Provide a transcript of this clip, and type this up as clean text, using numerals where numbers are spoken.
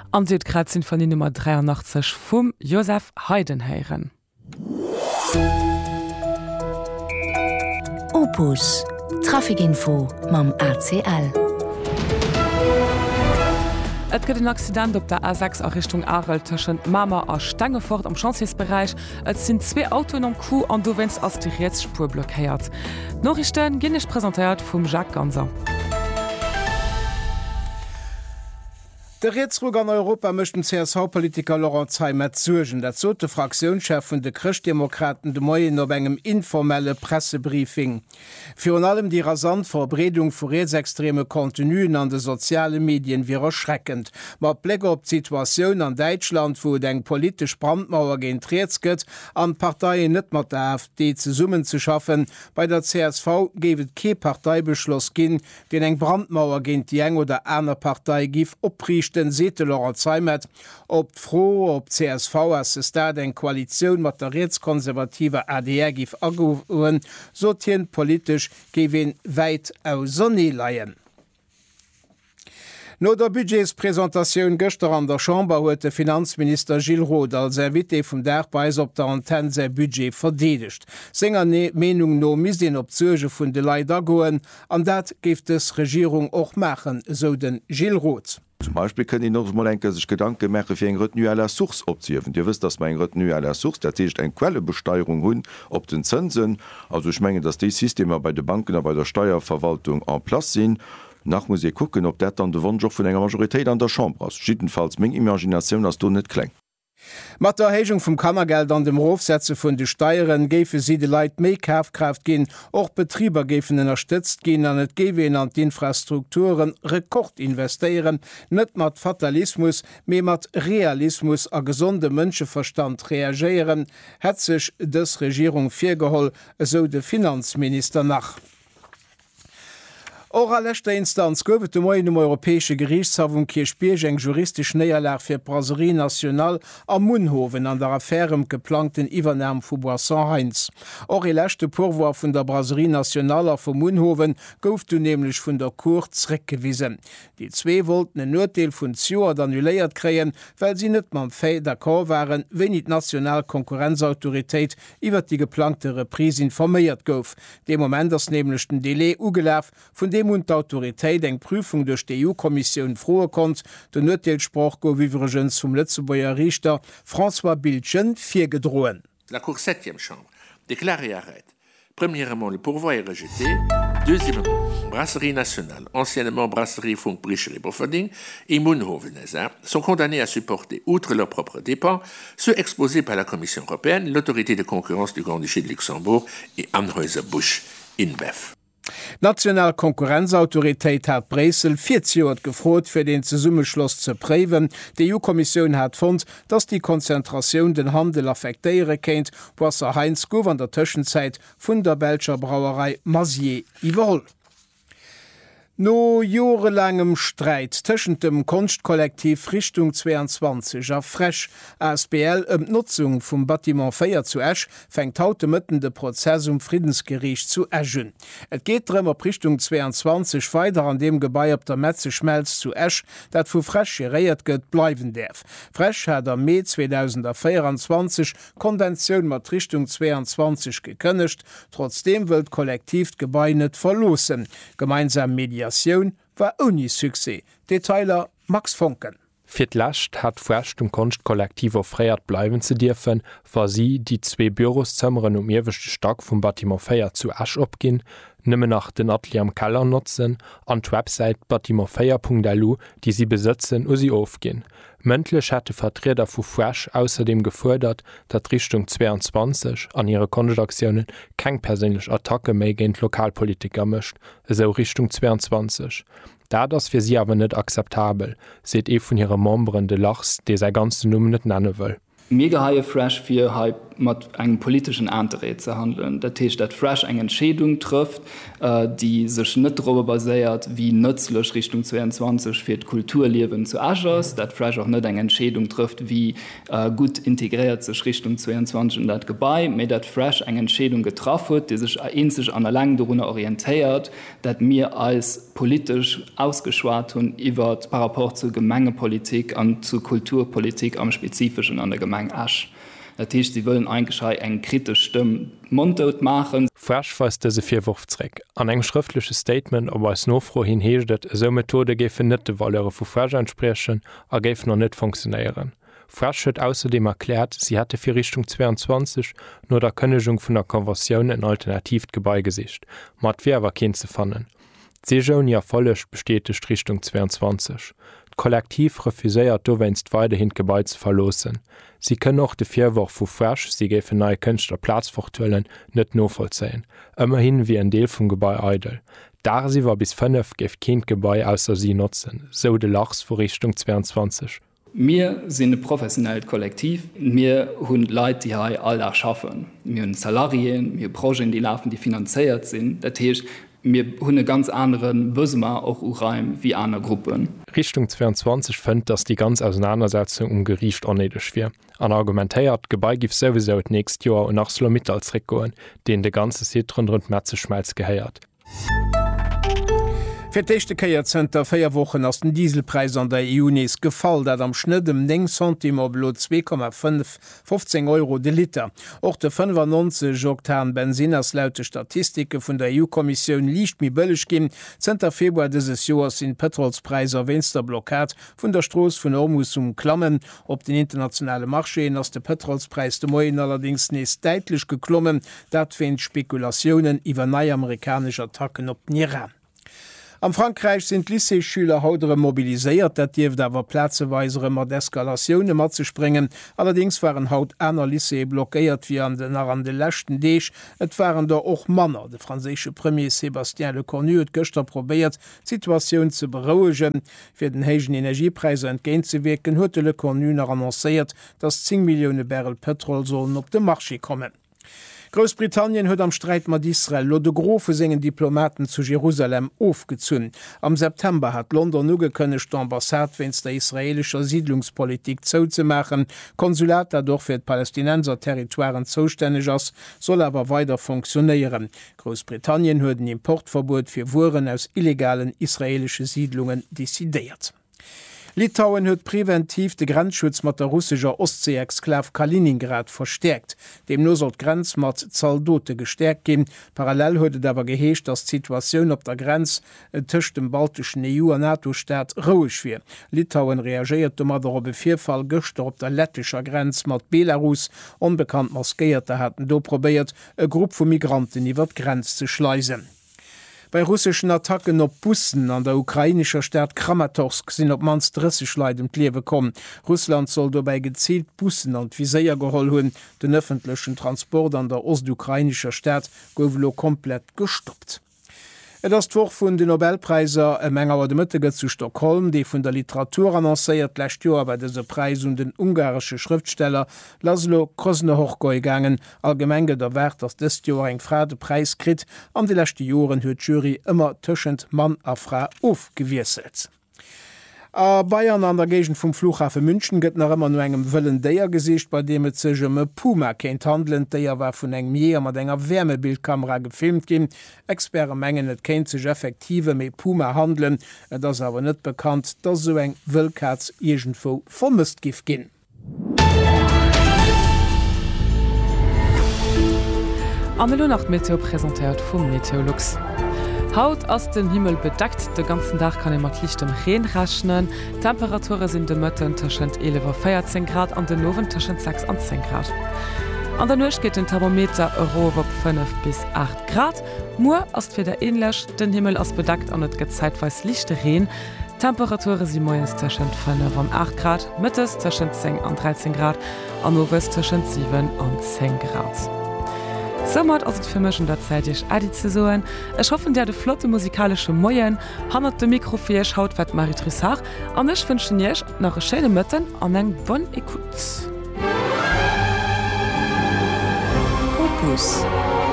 An Südgrad sind von die Nummer 83 vom Josef Heidenheiren. Opus Trafikinfo mam ACL. Et gëtt den Accident op der A6 a Richtung Arel tschen Mama a Stangefort am Chancersbereich. Et sind 2 Autoen am Ku an du wennst ass die Reetsspur blockéiert. Norrichten ginnech präsentiert vum Jacques Ganser. Der Reetsrug an Europa möchten CSV-Politiker Laurent Zeimet zugen. Dat so de Fraktionschef vun de Christdemokraten de Moien op engem informelle Pressebriefing. Fi an allem die rasant Verbredung vu rechtsextreme Kontinuen an de soziale Medien wie erschreckend. mat Blick op Situationun an Deutschland, wo eng politisch Brandmauer géint Reets gëtt, an Parteiien net mat der AfD ze summen zu schaffen. Bei der CSV gewet ke Parteibeschloss ginn, den eng Brandmauer géint die eng oder einer Partei gif oprichten, sete Laurent Zeimet, ob froh op CSV as da eng Koalition mat der rechtskonservative ADR gif agoen, so tien politisch gewinn weit aus Sonne leiien. No der Budgetspräsentatiun gëster an der Chamber huet de Finanzminister Gilles Roth als Invité vum Derbeis op der Antenne se Budget verdedigt. Senger Menung no misinn op Zürge vun de Leider goen, an dat gift es Regierung och machen, so den Gilles Roth. Zum Beispiel können die noch mal sich Gedanken machen für ein Retenu à la Source opziehen. Ihr wisst, dass mein Retenu à la Source, der ist eine Quellebesteuerung hun ob den Zinsen. Also ich meine, dass die Systeme bei den Banken und bei der Steuerverwaltung en place sind. Nach muss ich gucken, ob der dann der Wunsch von einer Majorität an der Chambre ist. Jedenfalls meine Imagination, dass du nicht klingt. Mat der Erhechung vum Kammergeld an dem Rofsäze vun de Steieren géfe si de Leiit méi Kafkraft ginn, och Betrieber géfen ënnerstëtzt ginn an et Gewen an d'Infrastrukturen Rekord investéieren, net mat Fatalismus, méi mat Realismus a gesonde Mënscheverstand reageieren, het sech dës Regierung virgeholl, eso de Finanzminister nach. Or a lechte Instanz goufet de Moien Europäesche Gerichtshavung Kirchbierg eng juristisch Neierlag fir Brasserie National am Munhoven an der Affärem geplanten Iwernam vu Boisson Heinz. Or e lächte Pourvoi vun der Brasserie Nationaler vum Munhoven gouf du nämlich vun der Cour zreckgewiesen. Die zwee wollten en Notdeel vun Zioer annuléiert kreien, weil sie net mam Féi d'accord waren, wenn it Nationalkonkurrenzautoritéit iwwer die geplante Reprise informéiert gouf. De Moment ass nämlichchten Delé ugelaf vun dem und d'Autoritéit eng Prüfung durch die EU-Kommission frohe kont, de Notdeelsproch go wiewregens zum Lützeburger Richter François Bilchen 4 gedroen. La Cour 7e chambre déclare et arrête. Premièrement, le pourvoi est rejeté. Deuxièmement, Brasserie Nationale, anciennement Brasserie Funk Bricherie Bofading et Munhoven-Nezar sont condamnés à supporter, outre leurs propres dépens, ceux exposés par la Commission européenne, l'autorité de concurrence du Grand-Duché de Luxembourg et Anheuser-Busch InBev. Nationalkonkurrenzautoritéit hat Bresel 4 Joer gefrot fir den Zesummeschloss ze préwen. Die EU-Kommission hat fand, dats die Konzentrationun den Handel affektéiere kéint, was Heinz gouf an der Tëschenzeit vun der Belger Brauerei Masier iwwerholl. No jorelangem Streit tschen dem Konstkollektiv Richtung 22 a Fresch ASBL Nutzung vum Bâtiment Feier zu Esch fängt haute Mëtten de Prozess Friedensgericht zu Eschen. Et geht drem op Richtung 22 weiter an dem Gebei op der Metze Schmelz zu Esch, dat vu Fresch geréiert gëtt bleiwen derf. Fresch hat am Mai 2024 Konventionun mat Richtung 22 gekënnecht, trotzdem wëlt Kollektiv Gebei net verlosen. Gemeinsam Mediation war uni Suse. Detailer Max Funken. Fitlächt hat Fresch dem Konstkollektiv fréiert bleiwen ze dirfen, war sie die 2 Büroszëmmeren iwwechte Stock vum Bâtiment Feier zu Asch opginn, nëmme nach den Atelier am Keller nutzen, an d' Website batimentfeier.lu, die sie besitzen, sie aufginn. Mëntlech hätte Vertreter vu Fresch außerdem gefordert, dat Richtung 22 an ihre Konstruktionen keng perélech Attacke méi géint Lokalpolitiker mëcht, eso Richtung 22. Da das fir sie awer net akzeptabel, seet vun ihre Membren de Lachs, dé se ganze Nummen net nenne wëll. mega haie Fresh fir mat eng politischen Anre ze handeln. Dat Techt dat Fresh eng Entschädung trifft, die sech net darüber baséiert, wie nützlech Richtung 22 fir d Kulturliewen zu Agers, dat Fresh auch net eng Entschädung trifft, wie gut integriert sech Richtung 22 dat Gebei, méi dat Fresh eng Entschädung getroffen, die sech sich an der langen Runde orientéiert, dat mir als politisch ausgeschwart hun iwwer par rapport zu Gemengepolitik an zu Kulturpolitik am spezifischen an der Gemeng Asch. Natürlich, sie wollen eigentlich eng kritisch Stimme mundtot machen. Fresh weist se 4 Wurfzreck. An eng schriftliche Statement aber als nofro hinheeschtet, so Methode gefe net de Valere vu Fresh entsprechen, a geif noch net funktionieren. Fresh huet außerdem erklärt, sie hatte für Richtung 22 nur der Könnegung vun der Konversion en Alternativgebei gesicht, mat wer kind ze fannen. Sejonia Follecht bestätigt Richtung 22. Kollektiv refuséiert do wennst weiterhin Gebäi zu verlosen. Sie können auch de 4 Wochen vu Fresh, sie gefe neue Künstler Platz fortöllen, net no vollzeien. Immerhin wie ein Deel vum Gebäi Eidel. Da sie war bis 5 gef Kind Gebäi ausser sie nutzen, so de Lachs vor Richtung 22. Wir sind ein professionelles Kollektiv. Wir haben Leute, die hier alle schaffen. Wir haben Salarien, wir haben Projekte, die laufen, die finanziert sind. Das heißt, wir haben einen ganz anderen Besoin auch Uraim wie andere Gruppen. Richtung 22 fand, dass die ganze Auseinandersetzung Gericht unnötig schwer. An argumentiert, Gebäi gibt sowieso das nächste Jahr und nach Slomit als Rekord, den der ganze Citron und Metzeschmelz geheiert. Fir d'chte Keierzenter 4 Wochen ass den Dieselpreis an der EUnis gefall, dat am Schnëdem 9 Cent blo 2,15 € de Liter. Och de 95 Oktan Benzin ass laute Statistike vun der EU-Kommissionun liicht mi bëllech ginn. Zter Februar deses Joers sinn Petrolspreiser wennster Blockat vun der Stroos vun Ormus Klammen op den internationale Marscheen ass de Petrolspreis de Moien allerdings nees deitlich geklommen, dat fint Spekulationen iwwer neiamerikanischer Attacken op d'Iran. Am Frankreich sind Lycée-Schüler haudere mobilisiert, dat Dief dawer plazeweisere mat d'Eskalationune mat ze springen. Allerdings waren haut einer Lycée blockéiert wie an de lächten Deeg. Et waren der och Manner. De franzésche Premier Sébastien Lecornu et Göster probiert, Situationun ze berouegen. Fir den héigen Energiepreise entgéint ze weken, huet de Lecornu annoncéiert, dat 10 Millioune Barrel Petrol sollen op de Marché kommen. Großbritannien huet am Streit mat Israel lo de grofe segen Diplomaten zu Jerusalem aufgezünn. Am September hat London nu gekënnecht d'Ambassade wenns der israelischer Siedlungspolitik zouzumachen. Konsulat dadurch fir d Palästinenser Territoireen zoustänneg ass, soll aber weiter funktionieren. Großbritannien huet den Importverbot fir Wuren aus illegalen israelische Siedlungen desideiert. Litauen huet präventiv de Grenzschutz mat der russischer Ostsee-Exklav Kaliningrad verstärkt. Dem no sollt Grenz mat Zahldote gestärkt gin. Parallel huet dawer geheescht, dass Situationun op der Grenz tëcht dem baltischen EU- a NATO-Staat roueg wie. Litauen reagiert mat der Befirfall Göster op der lettescher Grenz mat Belarus. Unbekannt Maskeierte hatten do probiert, e Gruppe vu Migranten iwwer d Grenz zu schleisen. Bei russischen Attacken op Bussen an der ukrainischer Stadt Kramatorsk sind op mans 30 Leid im Liewe kommen. Russland soll dabei gezielt Bussen an Viséier geholl hun. Den öffentlichen Transport an der ostukrainischer Stadt gouwlo komplett gestoppt. Et ass d'woch vun de Nobelpreiser e Mengewer de Mëttege zu Stockholm, déi vun der Literatur annoncéiert lächt Joer bei dese Preis und den ungarsche Schriftsteller Laszlo Krosne-Horgoi gangen, allgemmenge der Wert ass dëst Joer eng Fra de Preis krit, an de lächte Joren huet Jury ëmmer tëschent Mann a Fra ofgewieselt. A Bayern an der Gegend vum Flughafen München gëtt nach ëmmer no engem wëllen Déier gesicht, bei dem et segemme Puma kéint handeln, déier war vun eng Mier mat enger Wärmebildkamera gefilmt gin. Experte mengen et kéint sech effektive méi Puma handeln, et ass awer net bekannt, dat so eng Wëllkatz irgendwo vermisst gif ginn. An Nacht Meteo präsentiert vum Meteolux. Haut ass den Himmel bedeckt, de ganzen Dach kann mat lichtem Reen rechnen. Temperature sind de Mëtten tschent 11,14 Grad an den Nowen tschent 6 an 10 Grad. An der Nuch geht den Thermometer Euro op 5 bis 8 Grad. Moer ass fir der enlech, den Himmel ass bedeckt an net gezeitweis lichte Reen. Temperature si moiens tschent 5 an 8 Grad, Mëttes tschent 10 an 13 Grad, an Nowes tschent 7 an 10 Grad. Sommer ass et firmech der Zäitich Adi ze soen. Ech hoffen der de flotte musikalsche Moien, hannert de Mikrofirch haut wat Marie Trissard, an ech wënschen jech nach e Schene Mëtten an eng Bon Ekut. Bus.